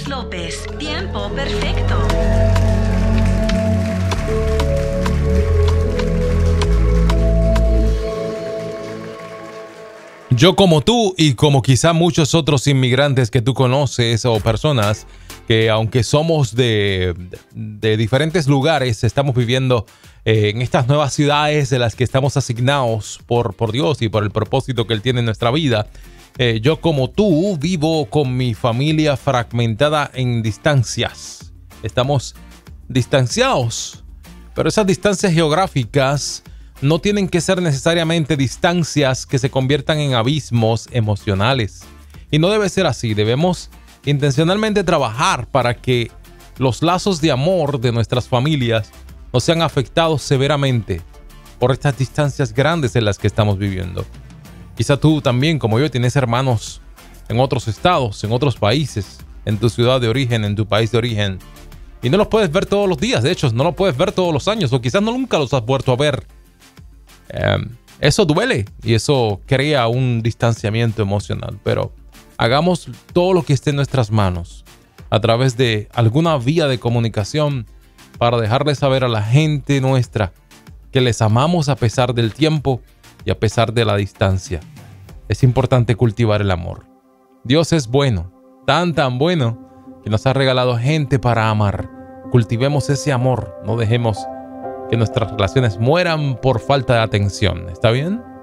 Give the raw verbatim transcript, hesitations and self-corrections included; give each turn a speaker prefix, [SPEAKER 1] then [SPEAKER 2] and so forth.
[SPEAKER 1] Carlos López, tiempo perfecto.
[SPEAKER 2] Yo como tú y como quizá muchos otros inmigrantes que tú conoces o personas que aunque somos de, de diferentes lugares, estamos viviendo eh, en estas nuevas ciudades de las que estamos asignados por, por Dios y por el propósito que Él tiene en nuestra vida. Eh, yo como tú vivo con mi familia fragmentada en distancias. Estamos distanciados, pero esas distancias geográficas no tienen que ser necesariamente distancias que se conviertan en abismos emocionales. Y no debe ser así. Debemos intencionalmente trabajar para que los lazos de amor de nuestras familias no sean afectados severamente por estas distancias grandes en las que estamos viviendo. Quizá tú también, como yo, tienes hermanos en otros estados, en otros países, en tu ciudad de origen, en tu país de origen, y no los puedes ver todos los días. De hecho, no los puedes ver todos los años, o quizás no nunca los has vuelto a ver. Eh, eso duele y eso crea un distanciamiento emocional, pero hagamos todo lo que esté en nuestras manos a través de alguna vía de comunicación para dejarles saber a la gente nuestra que les amamos a pesar del tiempo y a pesar de la distancia. Es importante cultivar el amor. Dios es bueno, tan tan bueno que nos ha regalado gente para amar. Cultivemos ese amor, no dejemos que nuestras relaciones mueran por falta de atención. ¿Está bien?